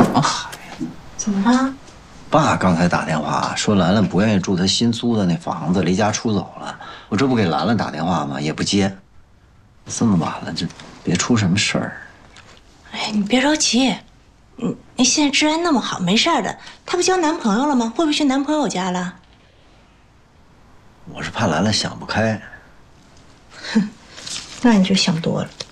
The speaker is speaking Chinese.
么孩子？ 怎么了？ 爸刚才打电话说兰兰不愿意住他新租的那房子，离家出走了。我这不给兰兰打电话吗？也不接。这么晚了，这别出什么事儿。 哎，你别着急，你现在治安那么好，没事的。她不交男朋友了吗？会不会去男朋友家了？ 我是怕兰兰想不开。 哼，那你就想多了。